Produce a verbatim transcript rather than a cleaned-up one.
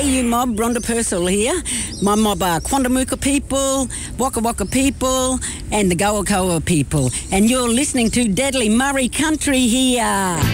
you mob, Rhonda Purcell here. My mob are Quandamooka people, Waka Waka people and the Goa Koa people. And you're listening to Deadly Murray Country here.